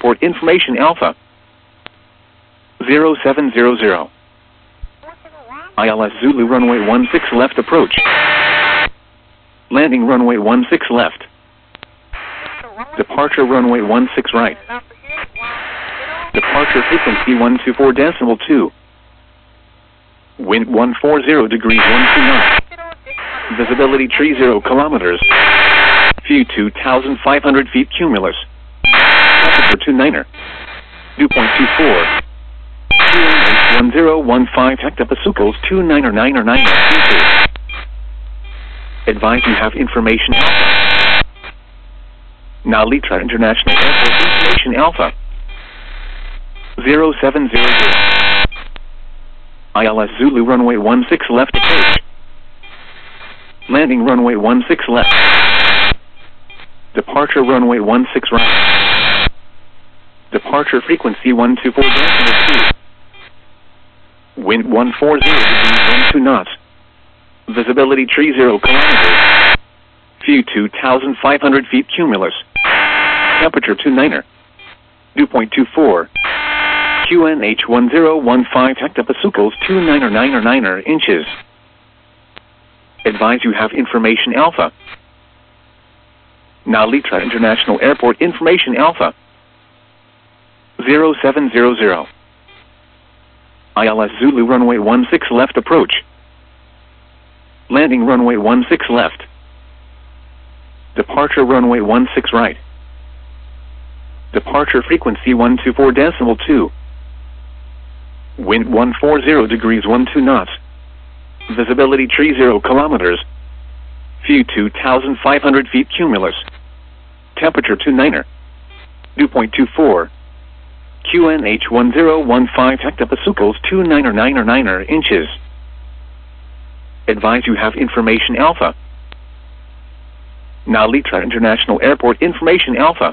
Airport Information Alpha 0700. ILS Zulu runway 16 left approach. Landing runway 16 left. Departure runway 16 right. Departure frequency 124.2. Wind 140 degrees 12 knots. Visibility 30 kilometers. View 2,500 feet cumulus. Temperature 29er. Dew point 24. QNH1015 hectopascals 29999 inches. Advise you have information Alpha. Now Litra International Airport Information Alpha 0700. ILS Zulu runway 16 left approach. Landing runway 16 left. Departure runway 16 right. Departure frequency 124.2. Wind 140 degrees 12 knots. Visibility 30 kilometers. View 2,500 feet cumulus. Temperature 29er. Dew point 24. QNH1015 hectopascals 29999 inches. Advise you have information Alpha. Now Litra International Airport Information Alpha 0700. ILS Zulu runway 16 left approach. Landing runway 16 left. Departure runway 16 right. Departure frequency 124.2. Wind 140 degrees 12 knots. Visibility 30 kilometers. View 2,500 feet cumulus. Temperature 29er. Dew point 24. QNH1015 hectopascals 29999 inches. Advise you have information Alpha. Now Litra International Airport Information Alpha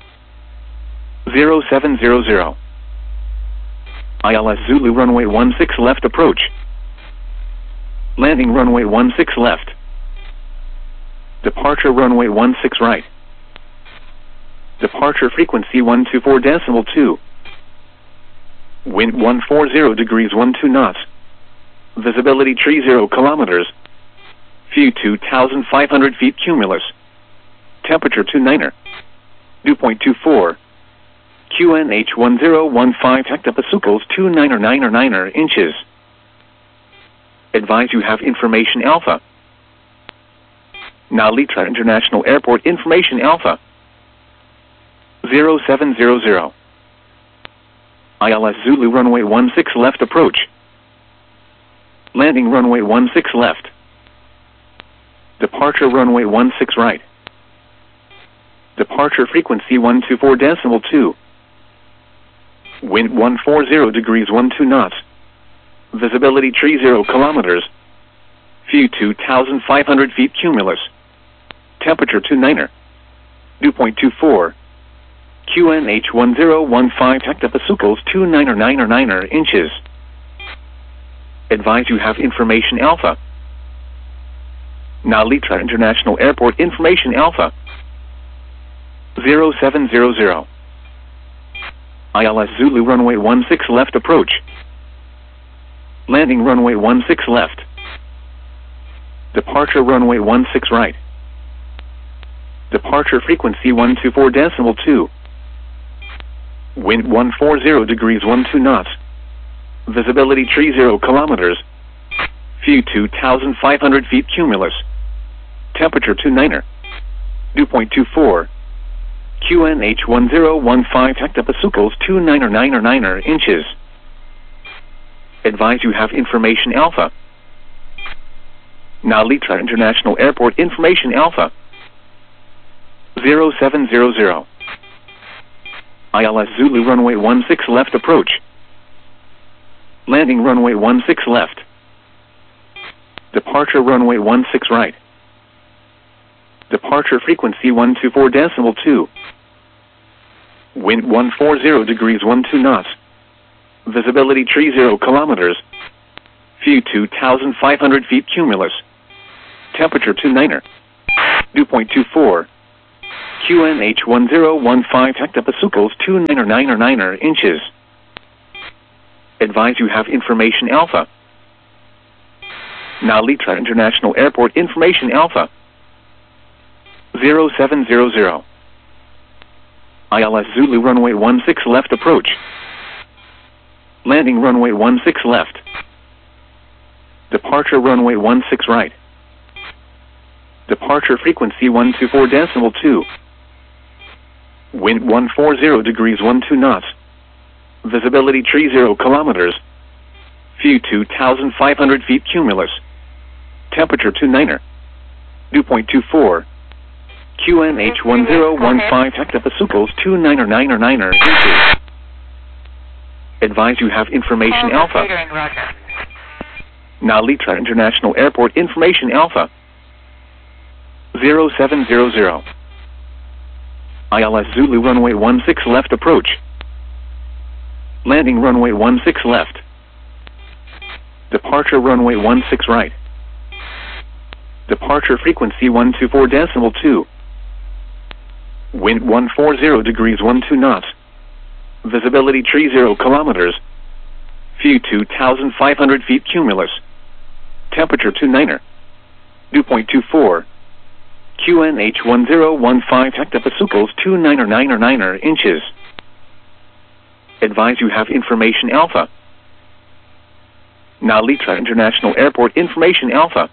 0700. ILS Zulu runway 16 left approach. Landing runway 16 left. Departure runway 16 right. Departure frequency 124.2. Wind 140 degrees 12 knots. Visibility 30 kilometers. View 2,500 feet cumulus. Temperature 29er. Dew point 24. QNH1015 hectopascals 29999 inches. Advise you have information Alpha. Now Litra International Airport Information Alpha 0700. ILS Zulu runway 16 left approach. Landing runway 16 left. Departure runway 16 right. Departure frequency 124.2. Wind 140 degrees 12 knots. Visibility 30 kilometers. View 2,500 feet cumulus. Temperature 29er. Dew point 24. QNH1015 hectopascals 29999 inches. Advise you have information Alpha. Now Litra International Airport Information Alpha 0700. ILS Zulu runway 16 left approach. Landing runway 16 left. Departure runway 16 right. Departure frequency 124.2. Wind 140 degrees 12 knots. Visibility 30 kilometers. View 2,500 feet cumulus. Temperature 29er. Dew point 24. QNH1015 hectopascals 29999 inches. Advise you have information Alpha. Now Litra International Airport Information Alpha 0700. ILS Zulu runway 16 left approach. Landing runway 16 left. Departure runway 16 right. Departure frequency 124.2. Wind 140 degrees 12 knots. Visibility 30 kilometers. View 2,500 feet cumulus. Temperature 29er. Dew point 24. QNH1015 Hectopasucles 2999 inches. Advise you have information Alpha. Nalitra International Airport information Alpha. 0700. ILS Zulu runway 16 left approach. Landing runway 16 left. Departure runway 16 right. Departure frequency 124.2. Wind 140 degrees 12 knots. Visibility 30 kilometers. View 2,500 feet cumulus. Temperature 29er. Dew point 24. QNH1015 Hectopasucles 2999 inches. Advise you have information Alpha. Nalitra International Airport information Alpha. 0700. ILS Zulu runway 16 left approach. Landing runway 16 left. Departure runway 16 right. Departure frequency 124.2. Wind 140 degrees 12 knots. Visibility 30 kilometers. View 2,500 feet cumulus. Temperature 29er. Dew point 24. QNH1015 Hectopasucles 2999 inches. Advise you have information Alpha. Nalitra International Airport information Alpha.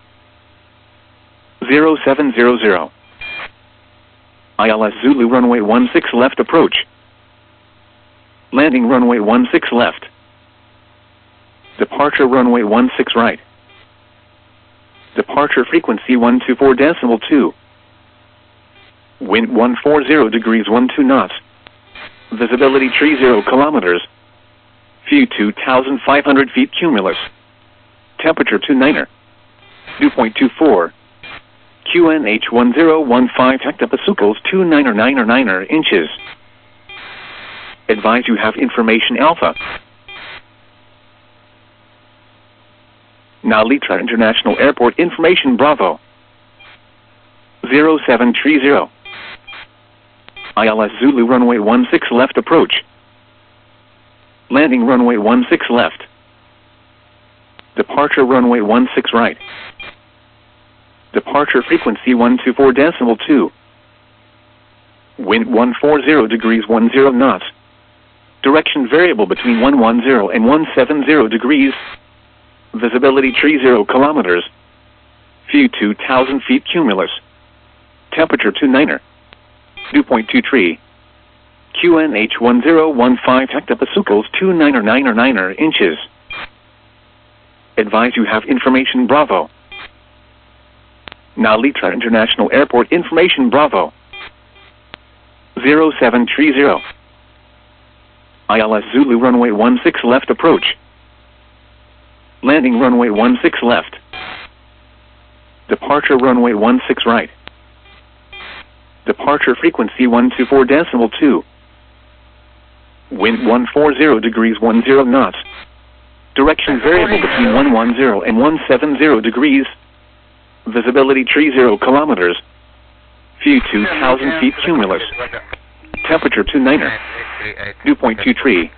0700. ILS Zulu runway 16 left approach. Landing runway 16 left. Departure runway 16 right. Departure frequency 124.2. Wind 140 degrees 12 knots. Visibility 30 kilometers. View 2,500 feet cumulus. Temperature 29er. Dew point 24. QNH1015 Hectopasucles 2999 inches. Advise you have information Alpha. Nalitra International Airport information Bravo. 0730. ILS Zulu runway 16 left approach. Landing runway 16 left. Departure runway 16 right. Departure frequency 124.2. Wind 140 degrees 10 knots. Direction variable between 110 and 170 degrees. Visibility 30 kilometers. View 2,000 feet cumulus. Temperature 29er. Dew point 23. QNH1015 Hectopasucles 2999 inches. Advise you have information Bravo. Nalitra International Airport information Bravo. 0730. ILS Zulu runway 16 left approach. Landing runway 16 left. Departure runway 16 right. Departure frequency 124.2. Wind 140 degrees 10 knots. Direction variable between 110 and 170 degrees. Visibility 30 kilometers. View 2,000 feet cumulus. Temperature 29er. Dew point 23.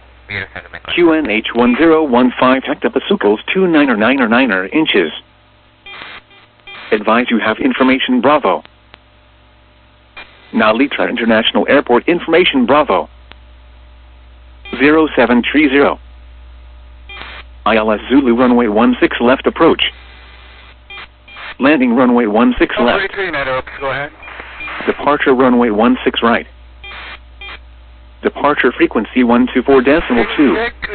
QNH1015 Hectopasucles 2999 inches. Advise you have information Bravo. Nalitra International Airport information Bravo. 0730. ILS Zulu runway 16 left approach. Landing runway 16 left. Go ahead. Departure runway 16 right. Departure frequency 124.2.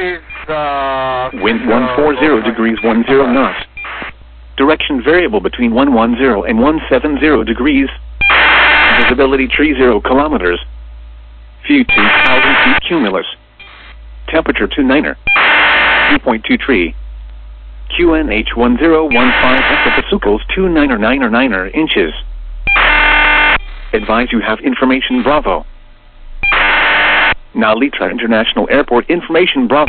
Wind 140 degrees 10 knots. Direction variable between 110 and 170 degrees. Visibility 30 kilometers. View 2,000 feet cumulus. Temperature 29er. Dew point 23. QNH1015 Hectopasucles 2999 inches. Advise you have information Bravo. Nalitra International Airport information Bravo.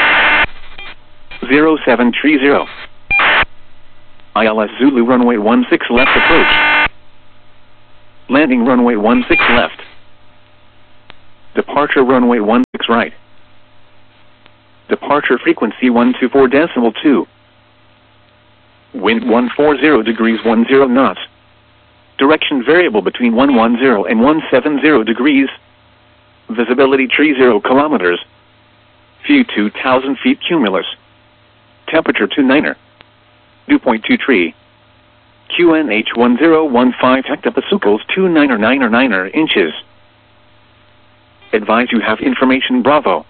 0730. ILS Zulu runway 16 left approach. Landing runway 16 left. Departure runway 16 right. Departure frequency 124.2. Wind 140 degrees 10 knots. Direction variable between 110 and 170 degrees. Visibility 30 kilometers. View 2,000 feet cumulus. Temperature 29er. Dew point 23. QNH 1015 hectopascals 2999 inches. Advise you have information Bravo.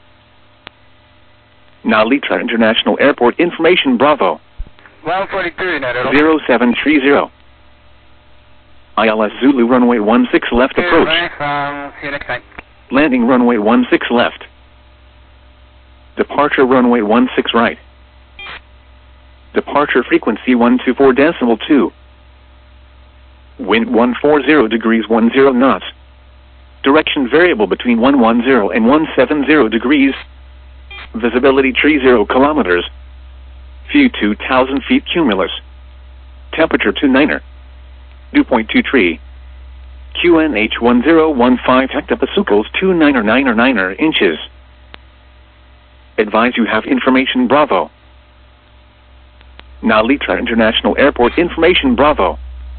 Nalitra International Airport information Bravo. 142 0730. ILS Zulu runway 16 left approach. See you next time. Landing runway 16 left. Departure runway 16 right. Departure frequency 124.2. Wind 140 degrees 10 knots. Direction variable between 110 and 170 degrees. Visibility 30 kilometers. View 2,000 feet cumulus. Temperature 29er. Dew point 23. QNH 1015 hectopascals 2999 inches. Advise you have information Bravo. Nalitra International Airport information Bravo.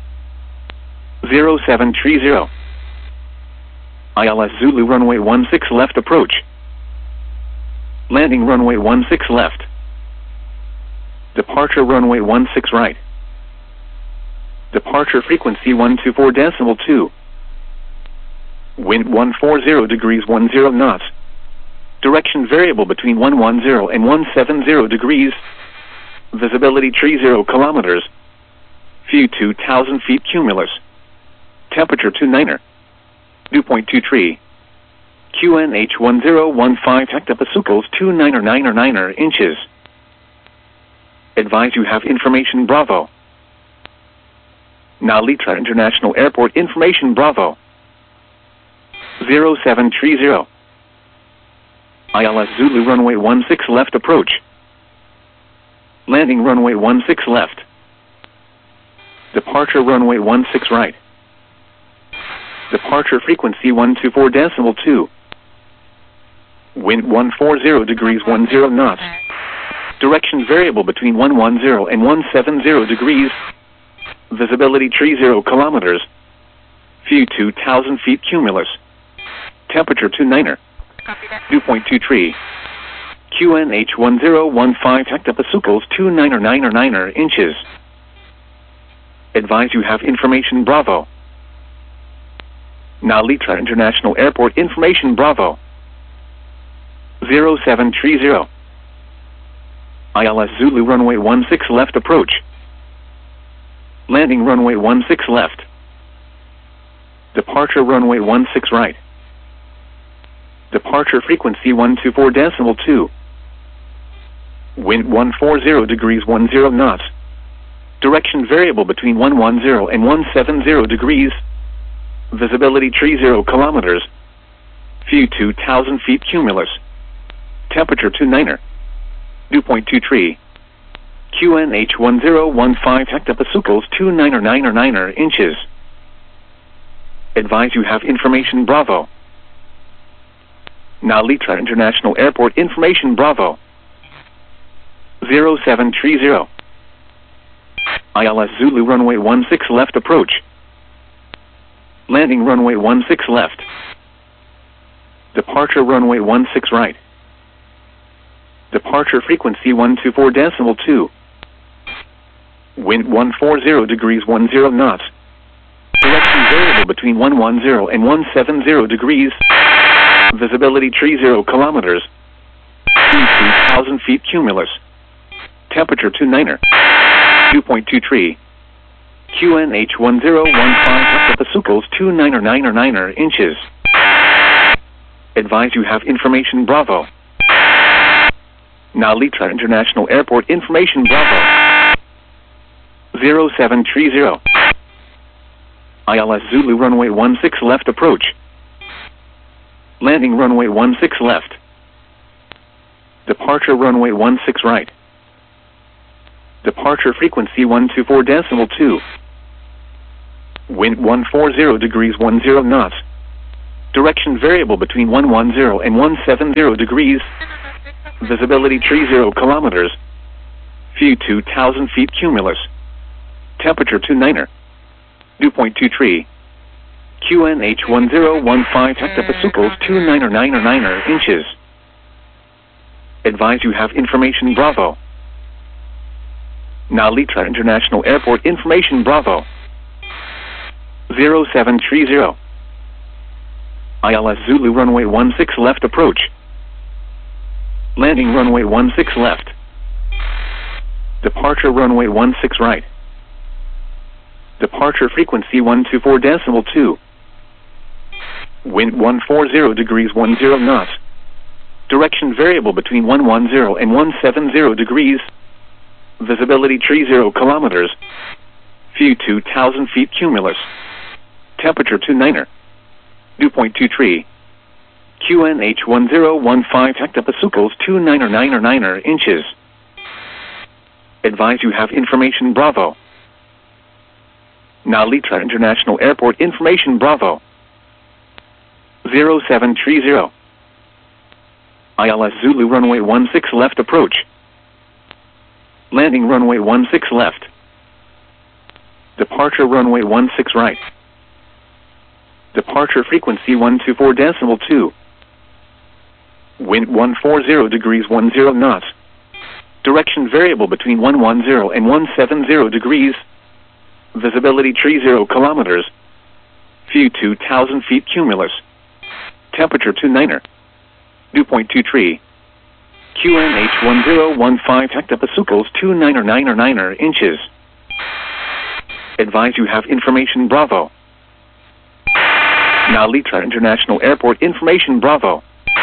0730. ILS Zulu runway 16 left approach. Landing runway 16 left. Departure runway 16 right. Departure frequency 124.2. Wind 140 degrees 10 knots. Direction variable between 110 and 170 degrees. Visibility 30 kilometers. View 2,000 feet cumulus. Temperature 29er. Dew point 23. QNH 1015 hectopascals 2999 inches. Advise you have information Bravo. Nalitra International Airport information Bravo. 0730. ILS Zulu runway 16 left approach. Landing runway 16 left. Departure runway 16 right. Departure frequency 124.2. Wind 140 degrees 10 knots. Direction variable between 110 and 170 degrees. Visibility 30 kilometers. View 2,000 feet cumulus. Temperature 29er. Dew point 23. QNH 1015 hectopascals 2999 inches. Advise you have information Bravo. Nalitra International Airport information Bravo. 0730. ILS Zulu runway 16 left approach. Landing runway 16 left. Departure runway 16 right. Departure frequency 124.2. Wind 140 degrees 10 knots. Direction variable between 110 and 170 degrees. Visibility 30 kilometers. View 2,000 feet cumulus. Temperature 29er. Dew point 23. QNH 1015 hectopascals 2999 inches. Advise you have information Bravo. Nalitra International Airport information Bravo. 0730. ILS Zulu runway 16 left approach. Landing runway 16 left. Departure runway 16 right. Departure frequency 124.2. Wind 140 degrees 10 knots. Direction variable between 110 and 170 degrees. Visibility 30 kilometers. 2,000 feet cumulus. Temperature 29er. Dew point 23. QNH 1015 hectopascals 2999 inches. Advise you have information Bravo. Nalitra International Airport information Bravo. 0730. ILS Zulu runway 16 left approach. Landing runway 16 left. Departure runway 16 right. Departure frequency 124.2. Wind 140 degrees 10 knots. Direction variable between 110 and 170 degrees. Visibility 30 kilometers. View 2,000 feet cumulus. Temperature 29er. Dew point 23. QNH 1015 hectopascals 2999 inches. Advise you have information Bravo. Nalitra International Airport information Bravo. 0730. ILS Zulu runway 16 left approach. Landing runway 16 left. Departure runway 16 right. Departure frequency 124.2. Wind 140 degrees 10 knots. Direction variable between 110 and 170 degrees. Visibility 30 kilometers. View 2,000 feet cumulus. Temperature 29er. Dew point 23. QNH 1015 hectopascals 2999 inches. Advise you have information Bravo. Nalitra International Airport information Bravo. 0730. ILS Zulu runway 16 left approach. Landing runway 16 left. Departure runway 16 right. Departure frequency 124.2. Wind 140 degrees 10 knots. Direction variable between 110 and 170 degrees. Visibility 30 kilometers. View 2,000 feet cumulus. Temperature 29er. Dew point 23. QNH 1015 hectopascals 2999 inches. Advise you have information Bravo. Nalitra International Airport information Bravo.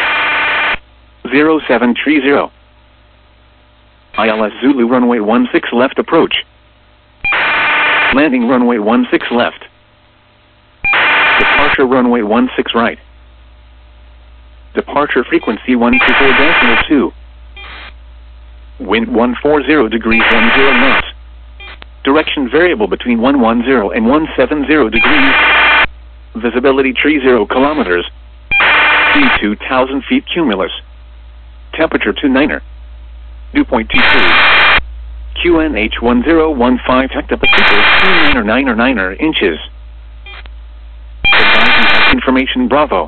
0730. ILS Zulu runway 16 left approach. Landing runway 16 left. Departure runway 16 right. Departure frequency 124.2. Wind 140 degrees 10 knots. Direction variable between 110 and 170 degrees. Visibility 30 kilometers. View 2,000 feet cumulus. Temperature 29er. Dew point 23. QNH 1015 hectopascals 2999 inches. Advise you have information Bravo.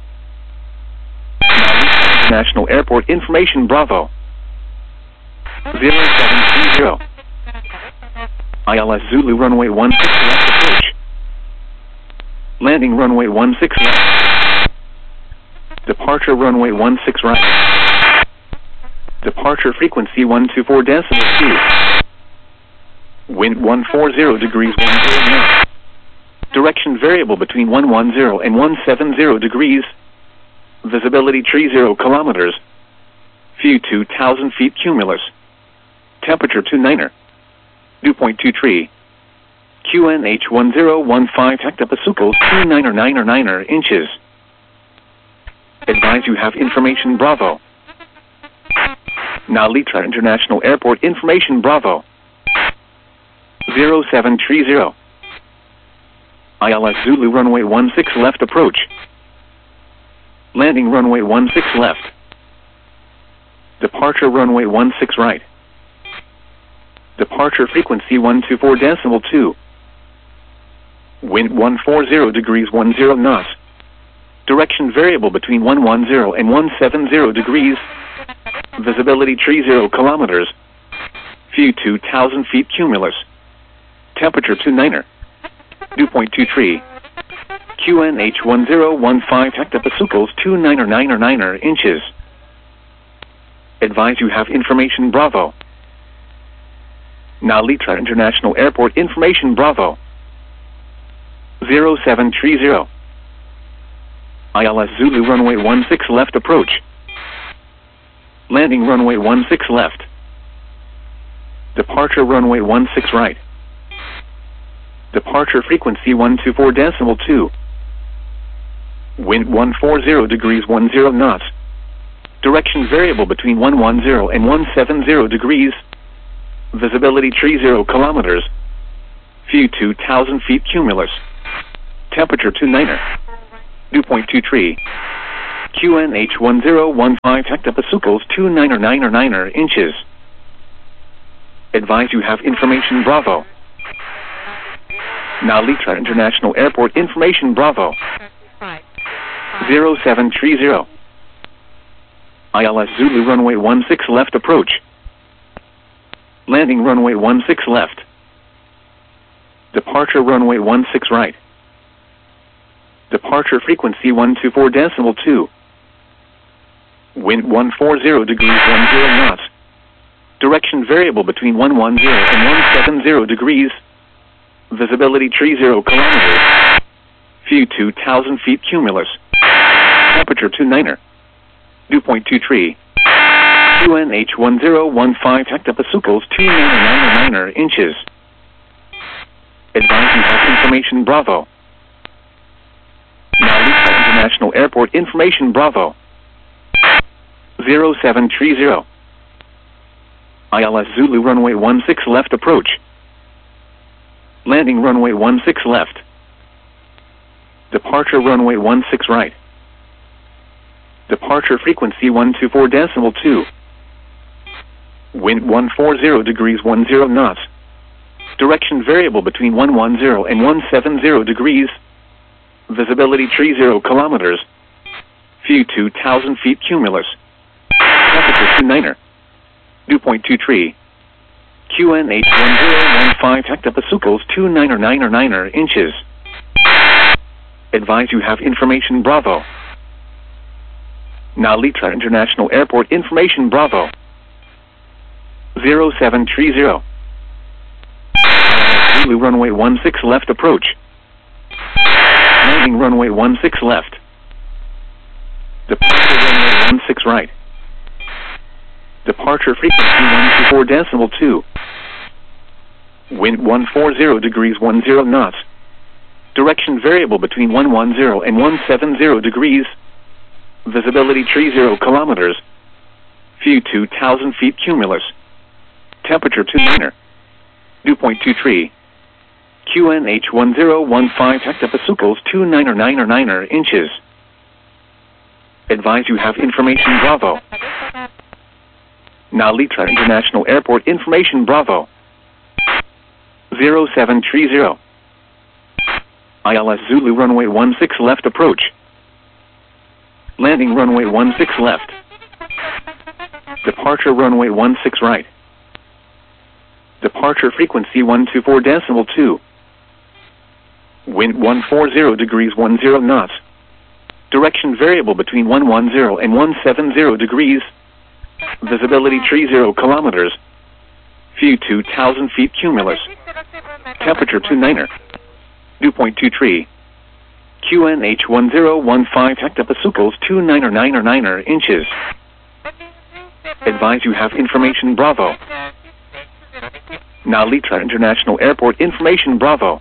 International Airport information Bravo. 0730. ILS Zulu runway 16 left approach. Landing runway 16 left. Departure runway 16 right. Departure frequency 124.2. Wind 140 degrees 10 knots. Direction variable between 110 and 170 degrees. Visibility 30 kilometers. View 2,000 feet cumulus. Temperature 29er. Dew point 23. QNH 1015 hectopascals 2999 inches. Advise you have information Bravo. Nalitra International Airport information Bravo. 0730. ILS Zulu runway 16 left approach. Landing runway 16 left. Departure runway 16 right. Departure frequency 124.2. Wind 140 degrees 10 knots. Direction variable between 110 and 170 degrees. Visibility 30 kilometers. View 2,000 feet cumulus. Temperature 29er. Dew point 23. QNH 1015 hectopascals 2999 inches. Advise you have information Bravo. Nalitra International Airport information Bravo. 0730. ILS Zulu runway 16 left approach. Landing runway 16 left. Departure runway 16 right. Departure frequency 124.2. Wind 140 degrees 10 knots. Direction variable between 110 and 170 degrees. Visibility 30 kilometers. View 2,000 feet cumulus. Temperature 29er. Dew point 23. QNH 1015 hectopascals 2999 inches. Advise you have information Bravo. Now Litra International Airport information Bravo. 0730. ILS Zulu runway 16 left approach. Landing runway 16 left. Departure runway 16 right. Departure frequency 124.2. Wind 140 degrees 10 knots. Direction variable between 110 and 170 degrees. Visibility 30 kilometers. View 2,000 feet cumulus. Temperature 29er. Dew point 23. QNH 1015 hectopascals 2999 inches. Advise you have information Bravo. Now Litra International Airport information Bravo. 0730. ILS Zulu runway 16 left approach. Landing runway 16 left. Departure runway 16 right. Departure frequency 124.2. Wind 140 degrees 10 knots. Direction variable between 110 and 170 degrees. Visibility 30 kilometers. View 2,000 feet cumulus. Temperature 29er. Dew point 23. QNH 1015 hectopascals 2999 inches. Advise you have information Bravo. Now Litra International Airport information Bravo. 0730. Zulu runway 16 left approach. Landing runway 16 left. Departure runway 16 right. Departure frequency 124.2. Wind 140 degrees 10 knots. Direction variable between 110 and 170 degrees. Visibility 30 kilometers. View 2,000 feet cumulus. Temperature 29er. Dew point 23. QNH 1015 hectopascals 2999 inches. Advise you have information Bravo. Now Litra International Airport information Bravo. 0730. ILS Zulu runway 16 left approach. Landing runway 16 left. Departure runway 16 right. Departure frequency 124.2. Wind 140 degrees 10 knots. Direction variable between 110 and 170 degrees. Visibility 30 kilometers. View 2,000 feet cumulus. Temperature 29er. Dew point 23. QNH 1015 hectopascals 2999 inches. Advise you have information Bravo. Now Litra International Airport information Bravo.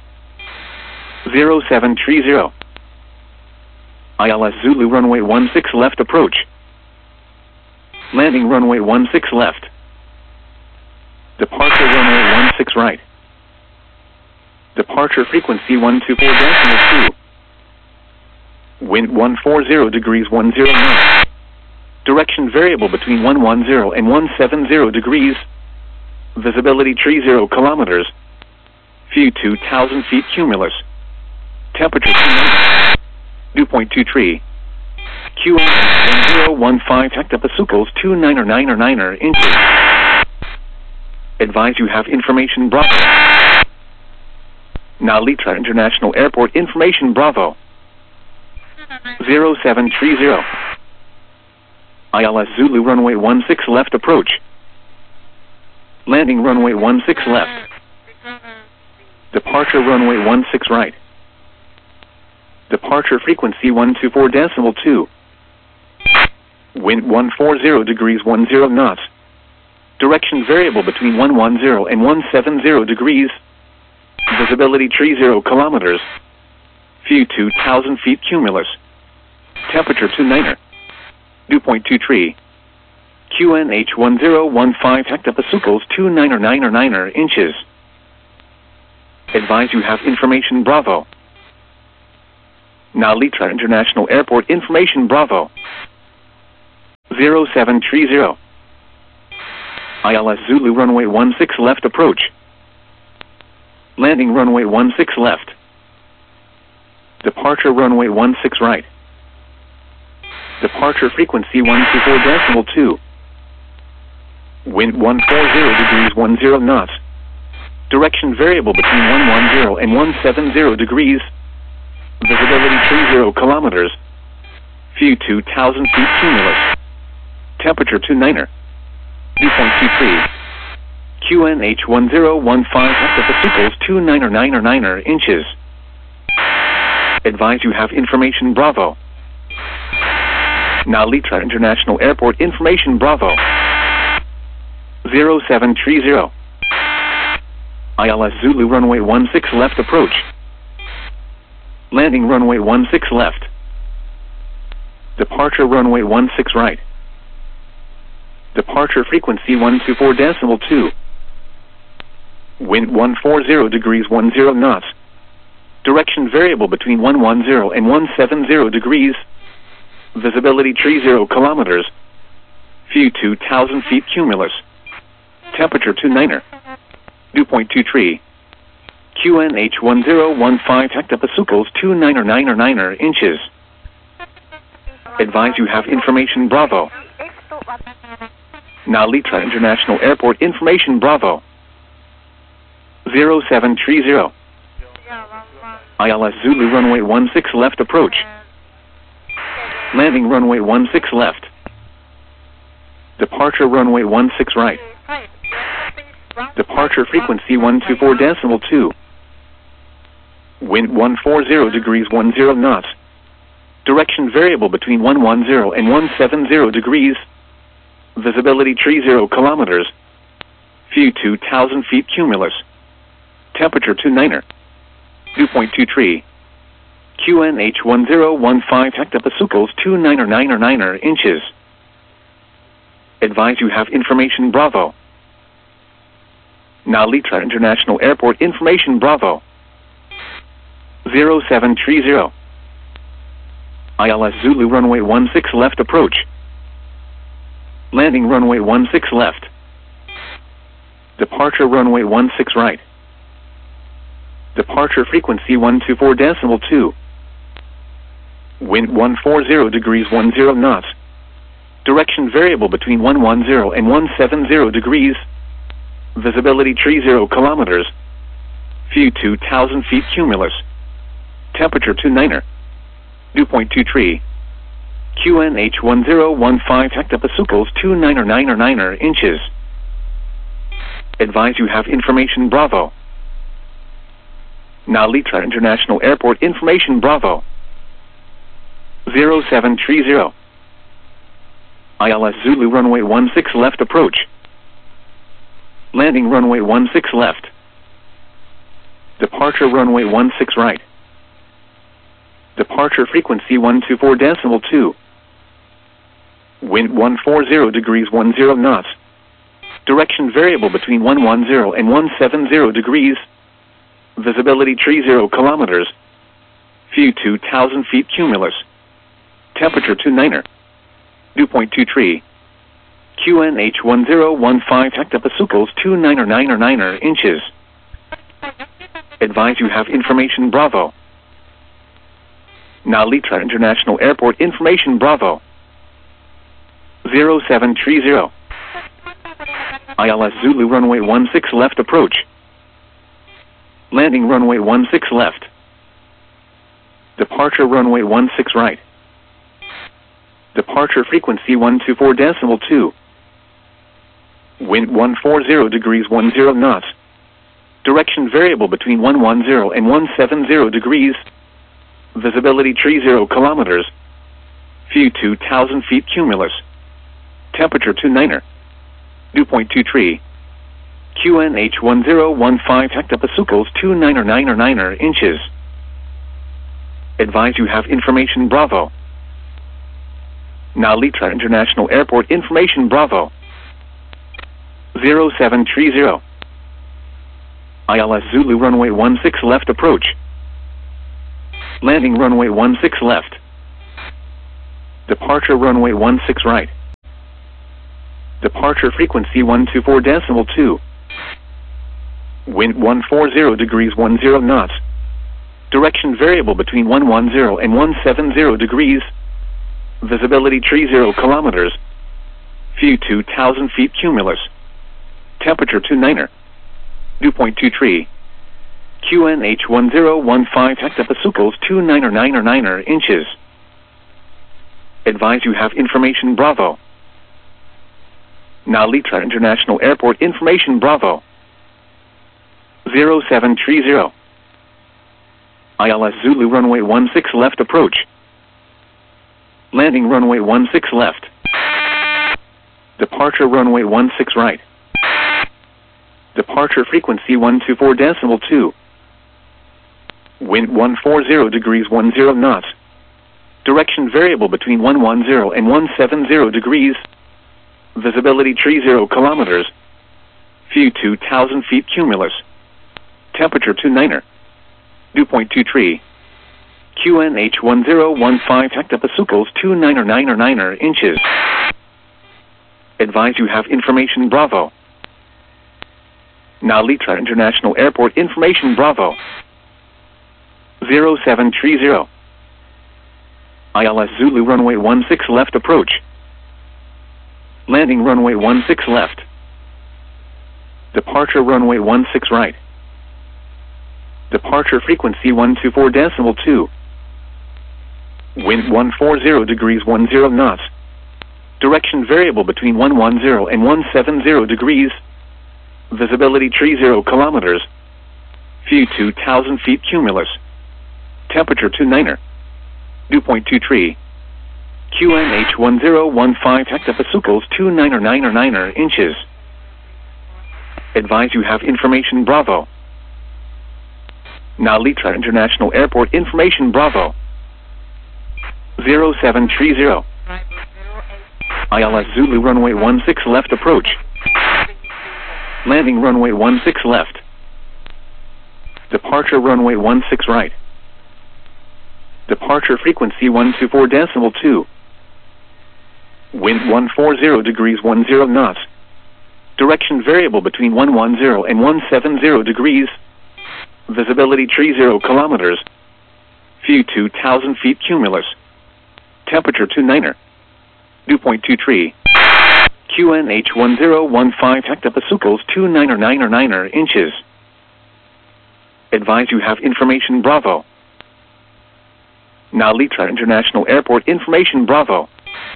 0730. ILS Zulu runway 16 left approach. Landing runway 16 left. Departure runway 16 right. Departure frequency 124.2. Wind 140 degrees 10 knots. Direction variable between 110 and 170 degrees. Visibility 30 kilometers. View 2,000 feet cumulus. Temperature 29. Dew point 23. QNH 1015 hectopascals 2999 inches. Advise you have information Bravo. Now Litra International Airport information Bravo. 0730. ILS Zulu runway 16 left approach. Landing runway 16 left. Departure runway 16 right. Departure frequency 124.2. Wind 140 degrees 10 knots. Direction variable between 110 and 170 degrees. Visibility 30 kilometers. View 2,000 feet cumulus. Temperature 29er. Dew point 23. QNH 1015 hectopascals 2999 inches. Advise you have information Bravo. Narita International Airport information Bravo. 0730. ILS Zulu runway 16 left approach. Landing runway 16 left. Departure runway 16 right. Departure frequency 124.2. Wind 140 degrees 10 knots. Direction variable between 110 and 170 degrees. Visibility 30 kilometers. View 2,000 feet cumulus. Temperature 29er. Dew point 23. QNH 1015 hectopascals 2999 inches. Advise you have information Bravo. Narita International Airport information Bravo. 0730. ILS Zulu runway 16 left approach. Landing runway 16 left. Departure runway 16 right. Departure frequency 124.2. Wind 140 degrees 10 knots. Direction variable between 110 and 170 degrees. Visibility 30 kilometers. View 2,000 feet cumulus. Temperature 29er. Dew point 23. QNH 1015 hectopascals 2999 inches. Advise you have information Bravo. Narita International Airport information Bravo. 0730. ILS Zulu runway 16 left approach. Landing runway 16 left. Departure runway 16 right. Departure frequency 124.2. Wind 140 degrees 10 knots. Direction variable between 110 and 170 degrees. Visibility 30 kilometers. View 2,000 feet cumulus. Temperature 29er. Dew point 23. QNH 1015 hectopascals 2999 inches. Advise you have information Bravo. Narita International Airport information Bravo. 0730. ILS Zulu runway 16 left approach. Landing runway 16 left. Departure runway 16 right. Departure frequency 124.2. Wind 140 degrees 10 knots. Direction variable between 110 and 170 degrees. Visibility 30 kilometers. View 2,000 feet cumulus. Temperature 29er. Dew point 23. QNH 1015 hectopascals 2999 inches. Advise you have information Bravo. Narita International Airport information Bravo. 0730. ILS Zulu runway 16 left approach. Landing runway 16 left. Departure runway 16 right. Departure frequency 124.2. Wind 140 degrees 10 knots. Direction variable between 110 and 170 degrees. Visibility 30 kilometers. View 2,000 feet cumulus. Temperature 29er. Dew point 23. QNH 1015 hectopascals 2999 inches. Advise you have information Bravo. Narita International Airport information Bravo. 0730. ILS Zulu runway 16 left approach. Landing runway 16 left. Departure runway 16 right. Departure frequency 124.2. Wind 140 degrees 10 knots. Direction variable between 110 and 170 degrees. Visibility 30 kilometers. View 2,000 feet cumulus. Temperature 29er. Dew point 23. QNH 1015 hectopascals 2999 inches. Advise you have information Bravo. Narita International Airport information Bravo. 0730. ILS Zulu runway 16 left approach. Landing runway 16 left. Departure runway 16 right. Departure frequency 124.2. Wind 140 degrees 10 knots. Direction variable between 110 and 170 degrees. Visibility 30 kilometers. View 2,000 feet cumulus. Temperature 29er. Dew point 23. QNH 1015 hectopascals 2999 inches. Advise you have information Bravo. Nalitra International Airport information Bravo. 0730. ILS Zulu runway 16 left approach. Landing runway 16 left. Departure runway 16 right. Departure frequency 124.2. Wind 140 degrees 10 knots. Direction variable between 110 and 170 degrees. Visibility 30 kilometers. View 2,000 feet cumulus. Temperature 29er. Dew point 23. QNH 1015 hectopascals 2999 inches. Advise you have information Bravo. Nalitra International Airport information Bravo. 0730. ILS Zulu runway 16 left approach. Landing runway 16 left. Departure runway 16 right. Departure frequency 124.2. Wind 140 degrees 10 knots. Direction variable between 110 and 170 degrees. Visibility 30 kilometers. View 2,000 feet cumulus. Temperature 29er. Dew point 23. QNH 1015 hectopascals 2999 inches. Advise you have information Bravo. Nalitra International Airport information Bravo. 0730. ILS Zulu runway 16 left approach. Landing runway 16 left. Departure runway 16 right. Departure frequency 124.2. Wind 140 degrees 10 knots. Direction variable between 110 and 170 degrees. Visibility 30 kilometers. View 2,000 feet cumulus. Temperature 29er. Dew point 23. QNH 1015 hectopascals 2999 inches. Advise you have information Bravo. Nalitra International Airport information Bravo.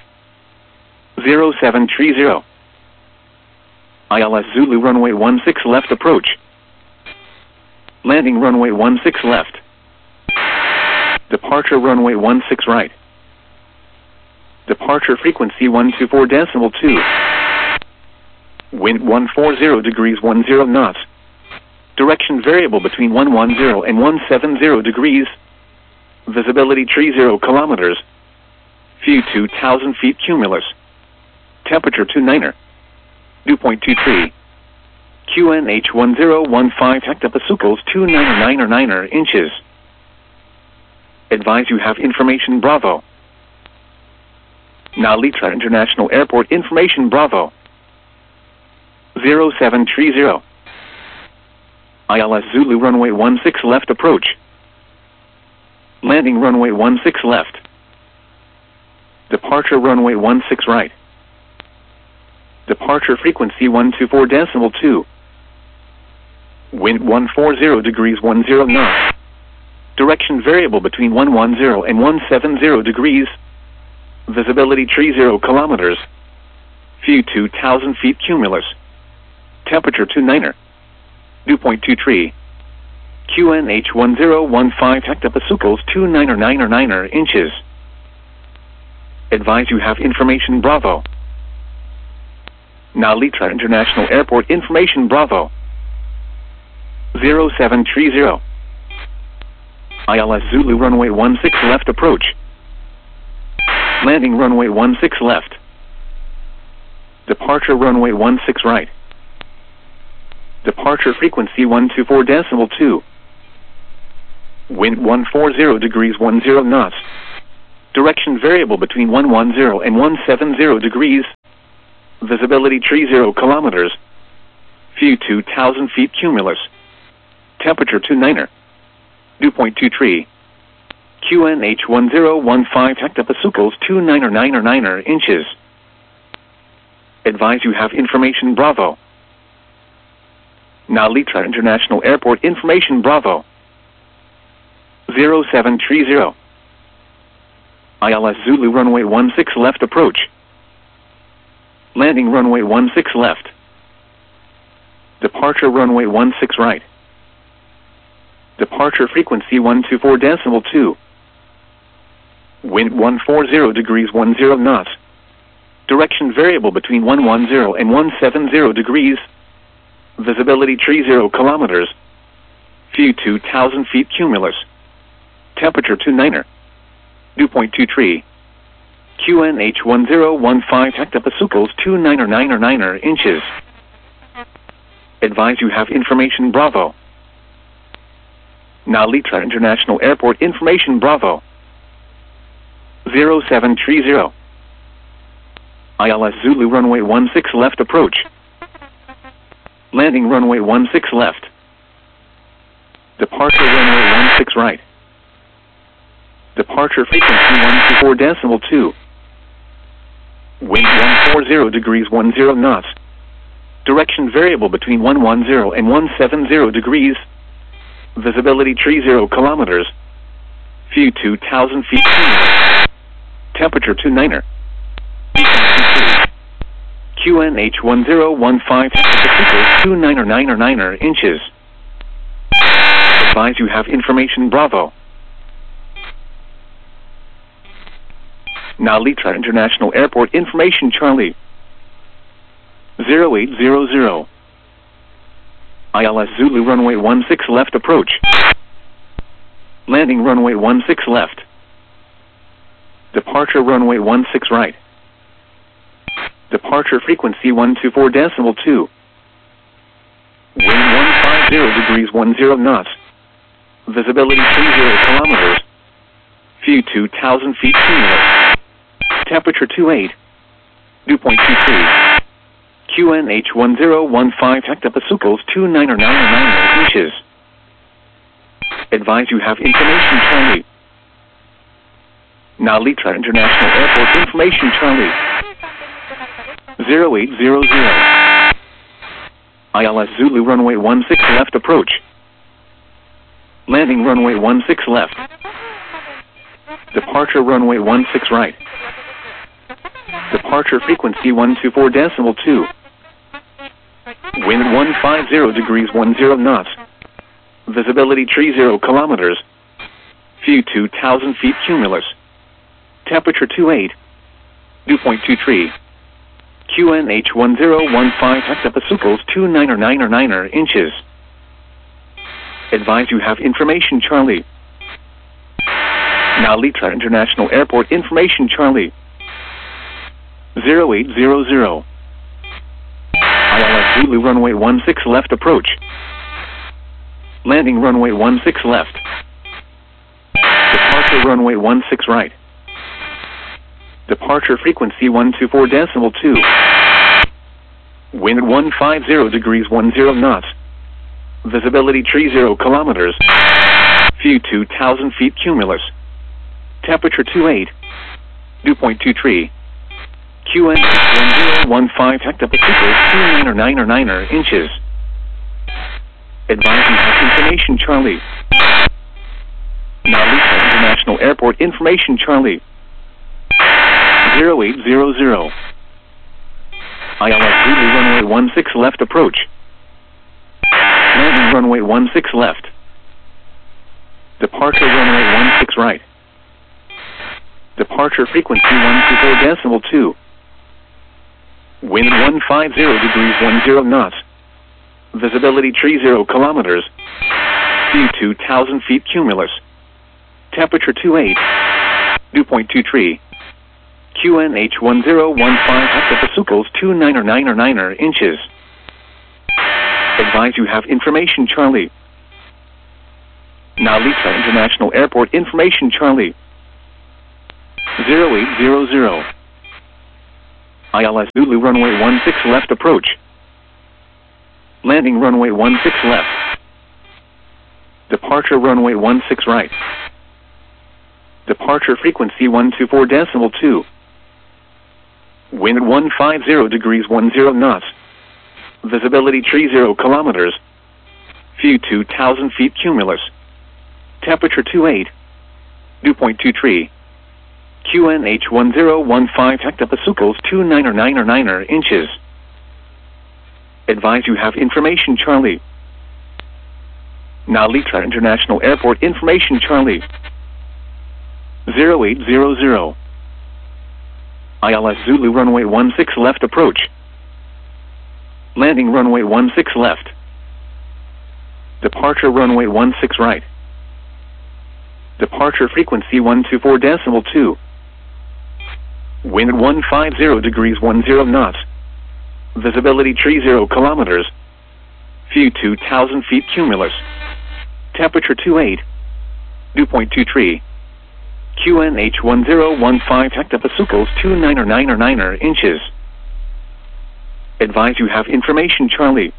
0730. ILS Zulu runway 16 left approach. Landing runway 16 left. Departure runway 16 right. Departure frequency 124.2. Wind 140 degrees 10 knots. Direction variable between 110 and 170 degrees. Visibility 30 kilometers. View 2,000 feet cumulus. Temperature 29er. Dew point 23. QNH 1015 hectopascals 2999 inches. Advise you have information Bravo. Nalitra International Airport information Bravo. 0730. ILS Zulu runway 16 left approach. Landing runway 16 left. Departure runway 16 right. Departure frequency 124.2. Wind 140 degrees 10 knots. Direction variable between 110 and 170 degrees. Visibility 30 kilometers. View 2,000 feet cumulus. Temperature 29er. Dew point 23. QNH 1015 hectopascals 2999 inches. Advise you have information Bravo. Nalitra International Airport information Bravo. 0730. ILS Zulu runway 16 left approach. Landing runway 16 left. Departure runway 16 right. Departure Departure frequency 124.2. Wind 140 degrees 10 knots. Direction variable between 110 and 170 degrees. Visibility 30 kilometers. View 2,000 feet cumulus. Temperature 29er. Dew point 23. QNH 1015 hectopascals 2999 inches. Advise you have information Bravo. Nalitra International Airport information Bravo. 0730. ILS Zulu runway 16 left approach. Landing runway 16 left. Departure runway 16 right. Departure frequency 124.2. Wind 140 degrees 10 knots. Direction variable between 110 and 170 degrees. Visibility 30 kilometers. View 2,000 feet cumulus. Temperature 29er. Dew point 23. QNH 1015 hectopascals 2999 inches. Advise you have information Bravo. Nalitra International Airport information Bravo. 0730. ILS Zulu runway 16 left approach. Landing runway 16 left. Departure runway 16 right. Departure frequency 124.2. Wind 140 degrees 10 knots. Direction variable between 110 and 170 degrees. Visibility 30 kilometers. View 2,000 feet cumulus. Temperature 29er. QNH 1015 hectopascals 2999 inches. Advise you have information Bravo. Nalitra International Airport information Charlie. 0800. ILS Zulu runway 16 left approach. Landing runway 16 left. Departure runway 16 right. Departure frequency 124.2. Wind 150 degrees 10 knots. Visibility 30 kilometers. View 2,000 feet cumulus. Temperature 28. Dew point 23. QNH 1015 hectopascals 2999 inches. Advise you have information Charlie. Nalitra International Airport information Charlie. 0800. ILS Zulu runway 16 left approach. Landing runway 16 left. Departure runway 16 right. Departure frequency 124.2. Wind 150 degrees 10 knots. Visibility 30 kilometers. View 2,000 feet cumulus. Temperature 28. Dew point 23. QNH 1015 hectopascals 2999 inches. Advise you have information Charlie. Nalitra International Airport information Charlie. 0800. ILS Zulu runway 16 left approach. Landing runway 16 left. Departure runway 16 right. Departure frequency 124.2. Wind 150 degrees 10 knots. Visibility 30 kilometers. View 2,000 feet cumulus. Temperature 28. Dew point 23. QNH 1015 hectopascals 2999 inches. Advise you have information Charlie. Nalitra International Airport information Charlie. 0800. ILS Zulu runway 16 left approach. Landing runway 16 left. Departure runway 16 right. Departure frequency 124.2. Wind 150 degrees 10 knots. Visibility 30 kilometers. View 2,000 feet cumulus. Temperature 28. Dew point 23. QNH 1015 hectopascals 2999 inches. Advise you have information Charlie. Narita International Airport information Charlie. 0800. ILS Zulu runway 16 left approach. Landing runway 16 left. Departure runway 16 right. Departure frequency 124.2. Wind at 150 degrees 10 knots. Visibility 30 kilometers. View 2,000 feet cumulus. Temperature 28. Dew point 23. QNH 1015 hectopascals 2999 inches. Advise you have information Charlie. Narita International Airport information Charlie. 0800. ILS Zulu runway 16 left approach. Landing runway 16 left. Departure runway 16 right. Departure frequency 124.2. Wind at 150 degrees 10 knots. Visibility 30 kilometers. View 2,000 feet cumulus. Temperature 28. Dew point 23. QNH 1015 hectopascals 2999 inches. Advise you have information Charlie.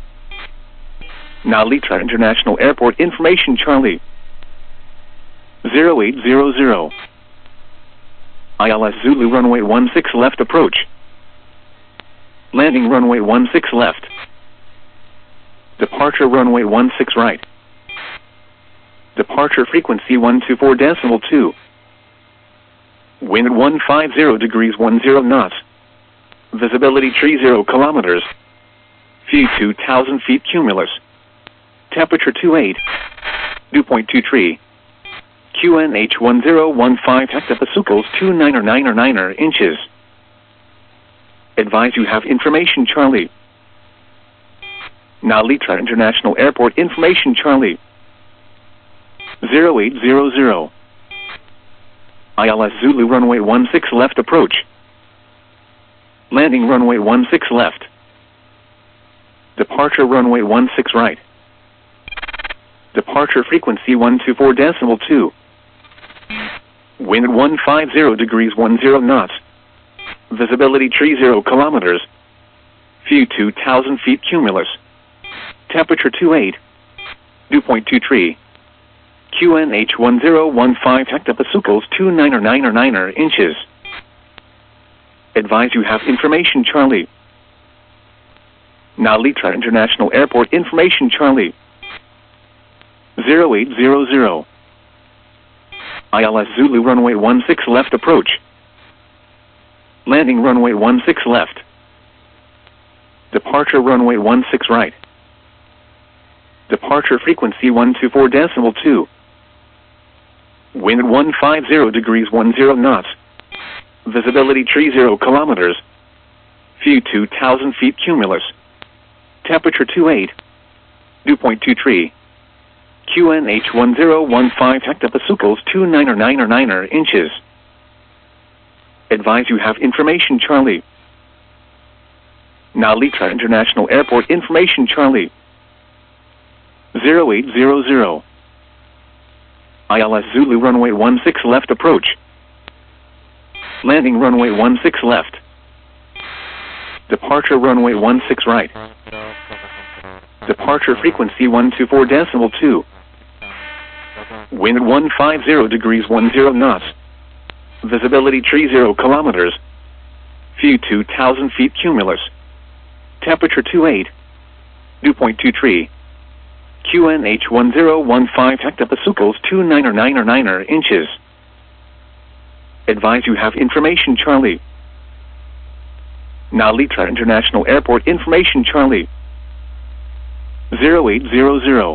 Narita International Airport information Charlie. 0800. ILS Zulu runway 16 left approach. Landing runway 16 left. Departure runway 16 right. Departure frequency 124.2. Wind at 150 degrees 10 knots. Visibility 30 kilometers. View 2,000 feet cumulus. Temperature 28. Dew point 23. QNH 1015 hectopascals 2999 inches. Advise you have information Charlie. Narita International Airport information Charlie. 0800. ILS Zulu runway 16 left approach. Landing runway 16 left. Departure runway 16 right. Departure frequency 124.2. Wind at 150 degrees 10 knots. Visibility 30 kilometers. View 2,000 feet cumulus. Temperature 28. Dew point 23. QNH 1015 hectopascals 2999 inches. Advise you have information Charlie. Narita International Airport information Charlie. 0800. ILS Zulu runway 16 left approach. Landing runway 16 left. Departure runway 16 right. Departure frequency 124.2. Wind at 150 degrees 10 knots. Visibility 30 kilometers. View 2,000 feet cumulus. Temperature 28. Dew point 23. QNH 1015 hectopascals 2999 inches. Advise you have information Charlie. Narita International Airport information Charlie. 0800. ILS Zulu runway 16 left approach. Landing runway 16 left. Departure runway 16 right. Departure frequency 124.2. Wind at 150 degrees 10 knots. Visibility 30 kilometers. View 2,000 feet cumulus. Temperature 28. Dew point 23. QNH 1015 hectopascals 2999 inches. Advise you have information Charlie. Narita International Airport information Charlie. 0800.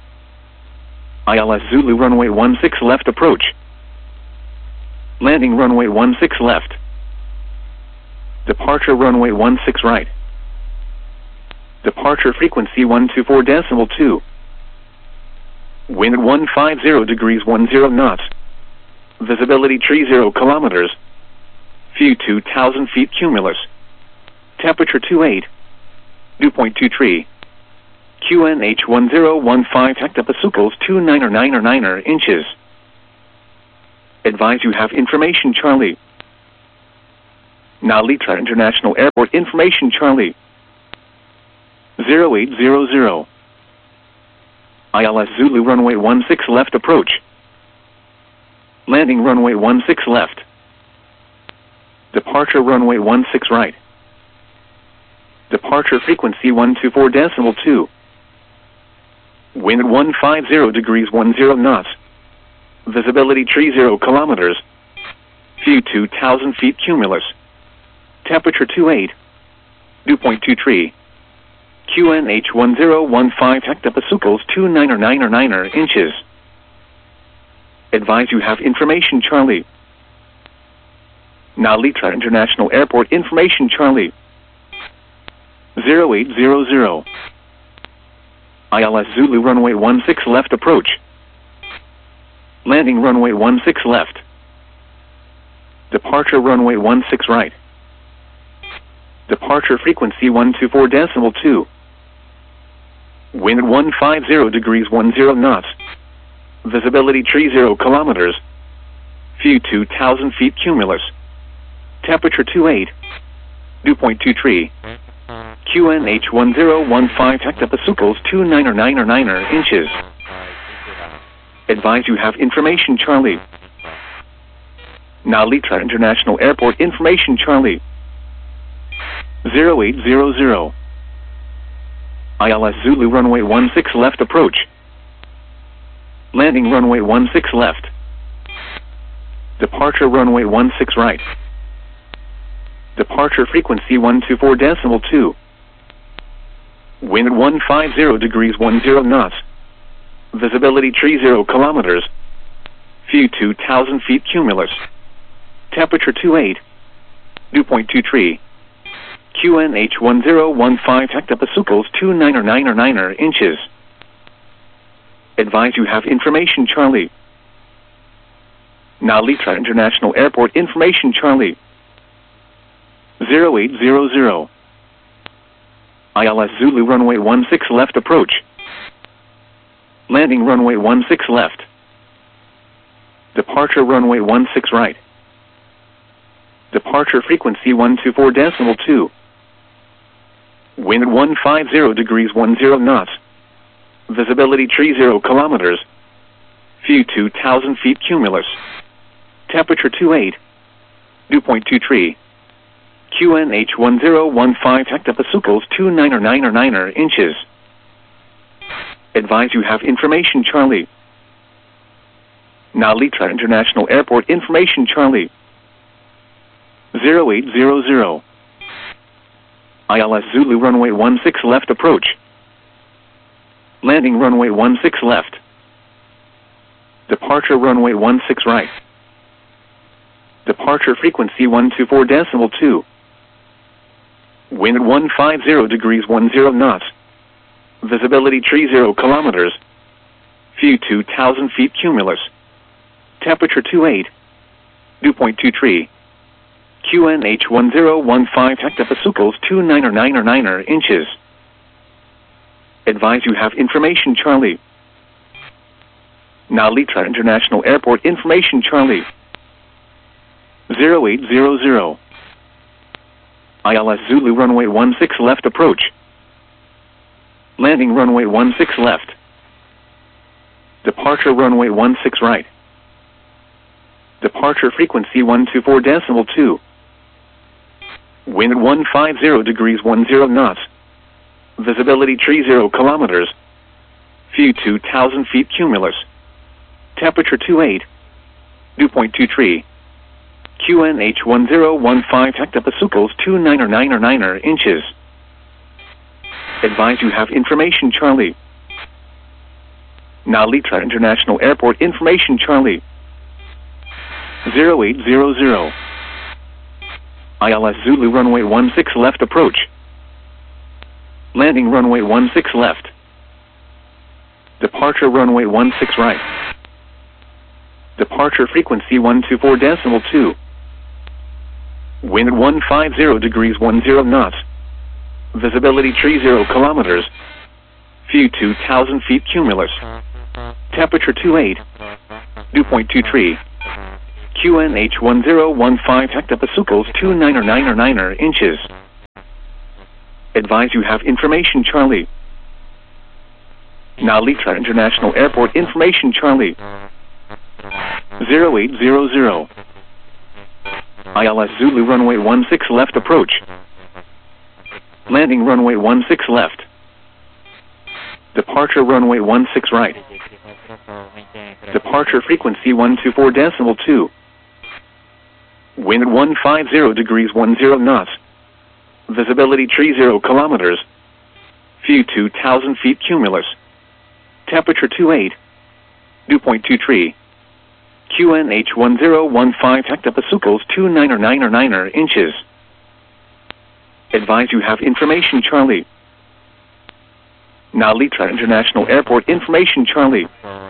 ILS Zulu runway 16 left approach. Landing runway 16 left. Departure runway 16 right. Departure frequency 124.2. Wind at 150 degrees 10 knots. Visibility 30 kilometers. View 2,000 feet cumulus. Temperature 28. Dew point 23. QNH 1015 hectopascals 2999 inches. Advise you have information Charlie. Nalita International Airport information Charlie. 0800. ILS Zulu runway 16 left approach. Landing runway 16 left. Departure runway 16 right. Departure frequency 124.2. Wind 150 degrees 10 knots. Visibility 30 kilometers. View 2,000 feet cumulus. Temperature 28. Dew point 23. QNH 1015 hectopascals 2999 inches. Advise you have information Charlie. Nalita International Airport information Charlie. 0800. ILS Zulu runway 16 left approach. Landing runway 16 left. Departure runway 16 right. Departure frequency 124.2. Wind 150 degrees 10 knots. Visibility 30 kilometers. View 2,000 feet cumulus. Temperature 28. Dew point 23. QNH 1015 hectopascals 2999 inches. Advise you have information Charlie. Nalita International Airport information Charlie. 0800. ILS Zulu runway 16 left approach. Landing runway 16 left. Departure runway 16 right. Departure frequency 124.2. Wind 150 degrees 10 knots. Visibility 30 kilometers. View 2,000 feet cumulus. Temperature 28. Dew point 23. QNH 1015 hectopascals 2999 inches. Advise you have information Charlie. Nalita International Airport information Charlie. 0800. ILS Zulu runway 16 left approach. Landing runway 16 left. Departure runway 16 right. Departure frequency 124.2. Wind 150 degrees 10 knots. Visibility 30 kilometers. View 2,000 feet cumulus. Temperature 28. Dew point 23. QNH 1015 hectopascals 2999 inches. Advise you have information Charlie. Nalita International Airport information Charlie. 0800. ILS Zulu runway 16 left approach. Landing runway 16 left. Departure runway 16 right. Departure frequency 124.2. Wind 150 degrees 10 knots. Visibility 30 kilometers. View 2,000 feet cumulus. Temperature 28. Dew point 23. QNH 1015 hectopascals 2999 inches. Advise you have information Charlie. Nalita International Airport information Charlie. 0800. ILS Zulu runway 16 left approach. Landing runway 16 left. Departure runway 16 right. Departure frequency 124.2. Wind 150 degrees 10 knots. Visibility 30 kilometers. View 2,000 feet cumulus. Temperature 28. Dew point 23. QNH 1015 hectopascals 2999 inches. Advise you have information Charlie. Nalita International Airport information Charlie. 0800. ILS Zulu runway 16 left approach. Landing runway 16 left. Departure runway 16 right. Departure frequency 124.2. Wind 150 degrees 10 knots. Visibility 30 kilometers. View 2,000 feet cumulus. Temperature 28. Dew point 23. QNH 1015 hectopascals 2999 inches. Advise you have information Charlie. Nalitra International Airport information Charlie. 0800. ILS Zulu runway 16 left approach. Landing runway 16 left. Departure runway 16 right. Departure frequency 124.2. Wind 150 degrees 10 knots. Visibility 30 kilometers. View 2,000 feet cumulus. Temperature 28. Dew point 23. QNH 1015 hectopascals 2999 inches. Advise you have information Charlie. Nalitra International Airport information Charlie.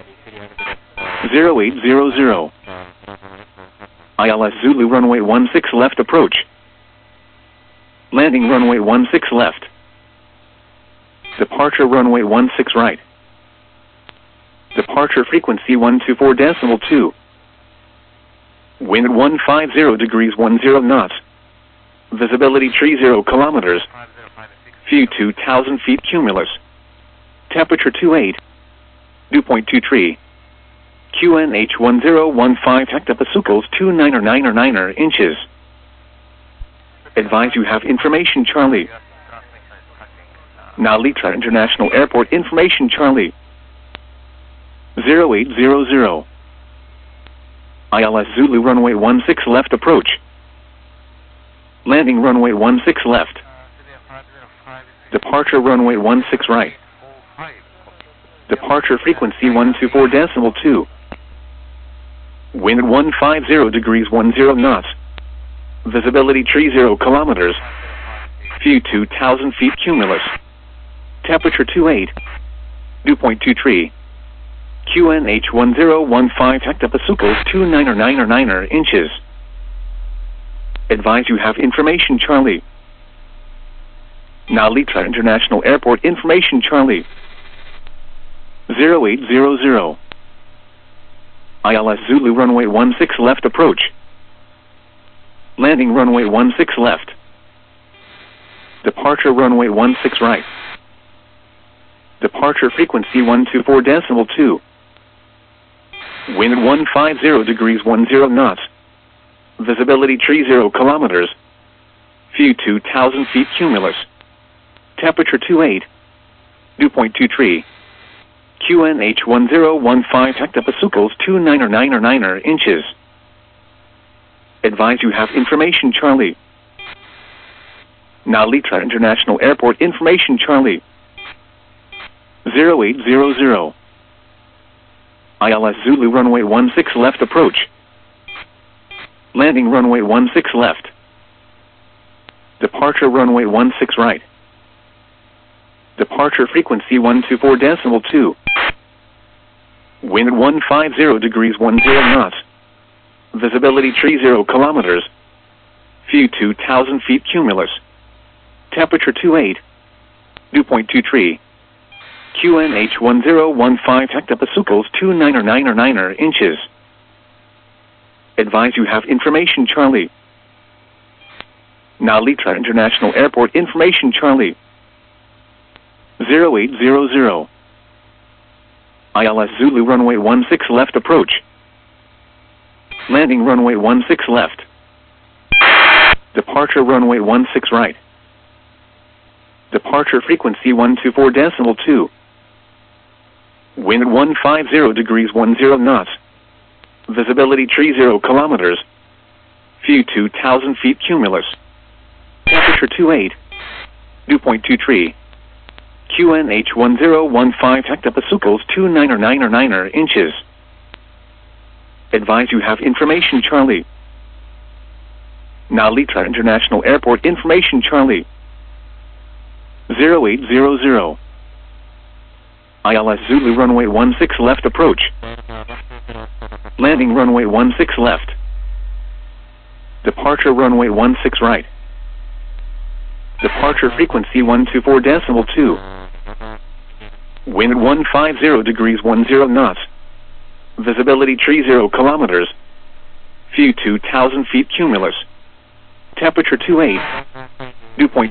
0800. ILS Zulu runway 16 left approach. Landing runway 16 left. Departure runway 16 right. Departure frequency 124.2. Wind 150 degrees 10 knots. Visibility 30 kilometers. View 2,000 feet cumulus. Temperature 28. Dew point 23. QNH 1015 hectopascals 2999 inches. Advise you have information Charlie. Nalitra International Airport information Charlie. 0800. ILS Zulu runway 16 left approach. Landing runway 16 left. Departure runway 16 right. Departure frequency 124.2. Wind 150 degrees 10 knots. Visibility 30 kilometers. View 2,000 feet cumulus. Temperature 28. Dew point 23. QNH 1015 hectopascals 2999 inches. Advise you have information Charlie. Nalitra International Airport information Charlie. 0800. ILS Zulu runway 16 left approach. Landing runway 16 left. Departure runway 16 right. Departure frequency 124.2. Wind 150 degrees 10 knots. Visibility 30 kilometers. View 2,000 feet cumulus. Temperature 28. Dew point 23. QNH 1015 hectopascals 2999 inches. Advise you have information Charlie. Nalitra International Airport information Charlie. 0800. ILS Zulu runway 16 left approach. Landing runway 16 left. Departure runway 16 right. Departure frequency 124.2. Wind 150 degrees 10 knots. Visibility 30 kilometers. View 2,000 feet cumulus. Temperature 28. Dew point 23. QNH 1015 hectopascals 2999 inches. Advise you have information Charlie. Nalitra International Airport information Charlie. 0800. ILS Zulu runway 16 left approach. Landing runway 16 left. Departure runway 16 right. Departure frequency 124.2. Wind 150 degrees 10 knots. Visibility 30 kilometers. View 2,000 feet cumulus. Temperature 28. Dew point 23. QNH 1015 hectopascals 2999 inches. Advise you have information Charlie. Nalitra International Airport information Charlie. 0800. ILS Zulu runway 16 left approach. Landing runway 16 left. Departure runway 16 right. Departure frequency 124.2. Wind 150 degrees 10 knots. Visibility 30 kilometers. View 2,000 feet cumulus. Temperature 28. Dew point